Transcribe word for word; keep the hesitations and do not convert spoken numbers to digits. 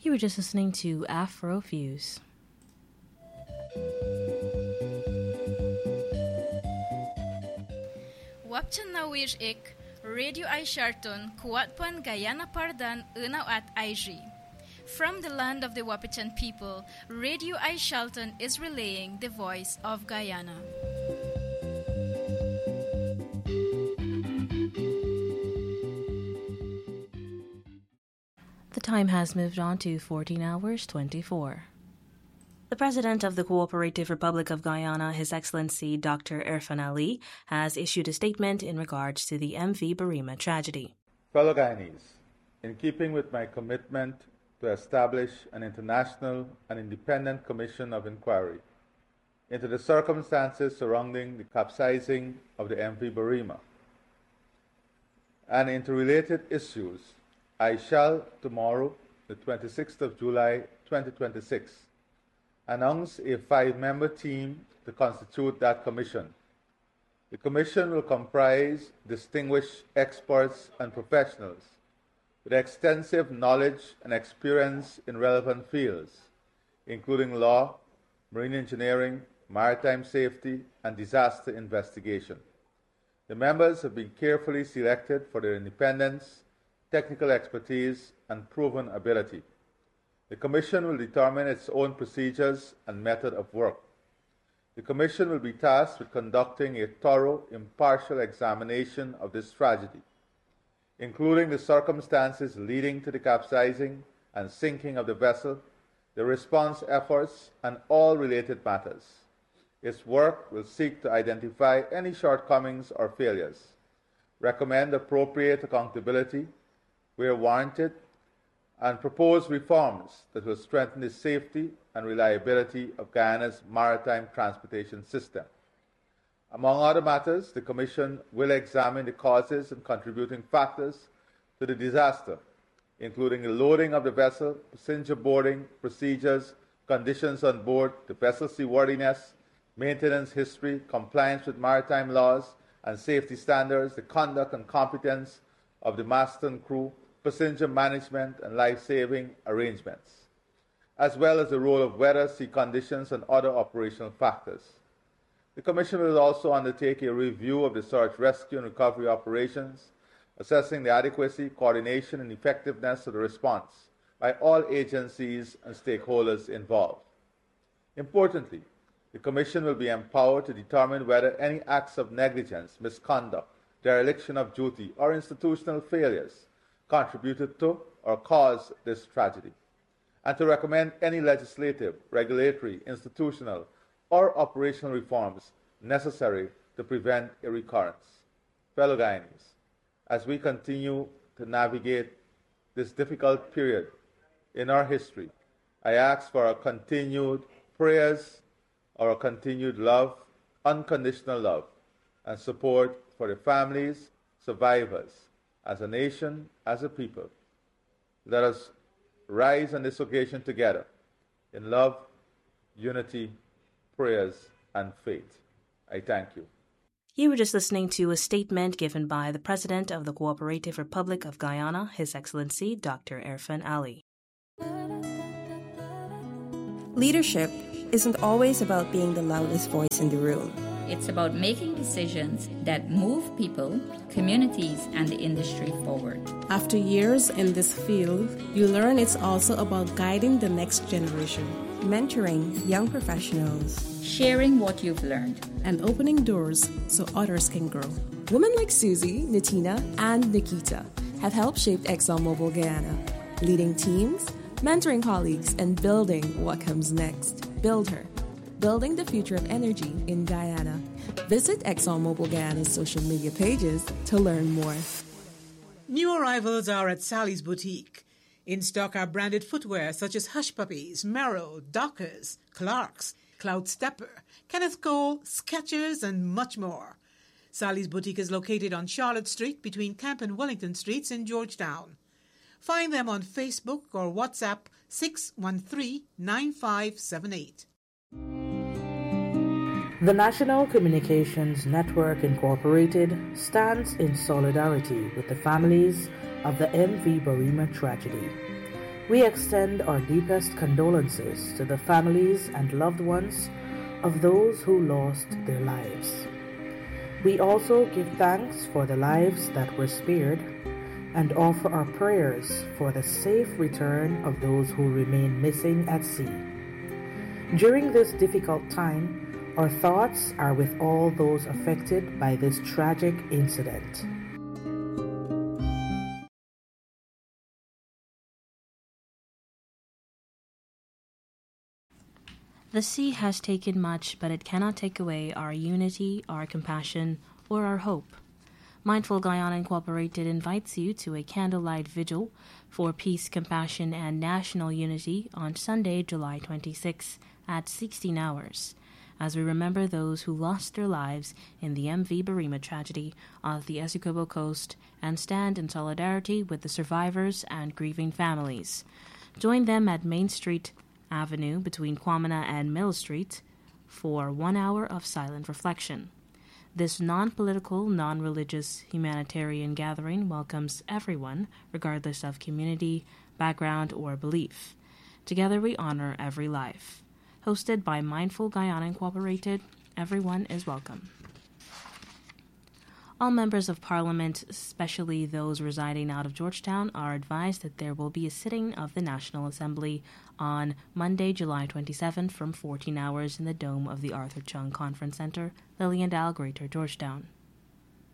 You were just listening to Afrofuse. Wapchan na wish ik, Radio ay Sharton, Kuwatpan Guyana Pardan, Unaw at I G. From the land of the Wapichan people, Radio ay Sharton is relaying the voice of Guyana. The time has moved on to fourteen hours twenty-four. The President of the Cooperative Republic of Guyana, His Excellency Doctor Irfan Ali, has issued a statement in regards to the M V Barima tragedy. Fellow Guyanese, in keeping with my commitment to establish an international and independent commission of inquiry into the circumstances surrounding the capsizing of the M V Barima and into related issues, I shall tomorrow, the twenty-sixth of July, twenty twenty-six, announce a five-member team to constitute that commission. The commission will comprise distinguished experts and professionals with extensive knowledge and experience in relevant fields, including law, marine engineering, maritime safety, and disaster investigation. The members have been carefully selected for their independence, technical expertise, and proven ability. The Commission will determine its own procedures and method of work. The Commission will be tasked with conducting a thorough, impartial examination of this tragedy, including the circumstances leading to the capsizing and sinking of the vessel, the response efforts, and all related matters. Its work will seek to identify any shortcomings or failures, recommend appropriate accountability where warranted, and propose reforms that will strengthen the safety and reliability of Guyana's maritime transportation system. Among other matters, the Commission will examine the causes and contributing factors to the disaster, including the loading of the vessel, passenger boarding procedures, conditions on board, the vessel's seaworthiness, maintenance history, compliance with maritime laws and safety standards, the conduct and competence of the master and crew, passenger management and life-saving arrangements, as well as the role of weather, sea conditions, and other operational factors. The Commission will also undertake a review of the search, rescue, and recovery operations, assessing the adequacy, coordination, and effectiveness of the response by all agencies and stakeholders involved. Importantly, the Commission will be empowered to determine whether any acts of negligence, misconduct, dereliction of duty, or institutional failures contributed to or caused this tragedy, and to recommend any legislative, regulatory, institutional, or operational reforms necessary to prevent a recurrence. Fellow Guyanese, as we continue to navigate this difficult period in our history, I ask for our continued prayers, our continued love, unconditional love, and support for the families, survivors, as a nation, as a people. Let us rise on this occasion together in love, unity, prayers, and faith. I thank you. You were just listening to a statement given by the President of the Cooperative Republic of Guyana, His Excellency Doctor Irfan Ali. Leadership isn't always about being the loudest voice in the room. It's about making decisions that move people, communities, and the industry forward. After years in this field, you learn it's also about guiding the next generation, mentoring young professionals, sharing what you've learned, and opening doors so others can grow. Women like Susie, Natina, and Nikita have helped shape ExxonMobil Guyana, leading teams, mentoring colleagues, and building what comes next. Build her. Building the future of energy in Guyana. Visit ExxonMobil Guyana's social media pages to learn more. New arrivals are at Sally's Boutique. In stock are branded footwear such as Hush Puppies, Merrow, Dockers, Clarks, Cloud Stepper, Kenneth Cole, Skechers, and much more. Sally's Boutique is located on Charlotte Street between Camp and Wellington Streets in Georgetown. Find them on Facebook or WhatsApp six one three, nine five seven eight. The National Communications Network Incorporated stands in solidarity with the families of the M V Barima tragedy. We extend our deepest condolences to the families and loved ones of those who lost their lives. We also give thanks for the lives that were spared and offer our prayers for the safe return of those who remain missing at sea. During this difficult time, our thoughts are with all those affected by this tragic incident. The sea has taken much, but it cannot take away our unity, our compassion, or our hope. Mindful Guyana Incorporated invites you to a candlelight vigil for peace, compassion, and national unity on Sunday, July twenty-sixth at sixteen hours, as we remember those who lost their lives in the M V Barima tragedy off the Essequibo coast and stand in solidarity with the survivors and grieving families. Join them at Main Street Avenue between Kwamina and Mill Street for one hour of silent reflection. This non-political, non-religious humanitarian gathering welcomes everyone, regardless of community, background, or belief. Together we honor every life. Hosted by Mindful Guyana Incorporated, everyone is welcome. All members of Parliament, especially those residing out of Georgetown, are advised that there will be a sitting of the National Assembly on Monday, July twenty-seventh from fourteen hours in the dome of the Arthur Chung Conference Center, Lilliandale, Greater Georgetown.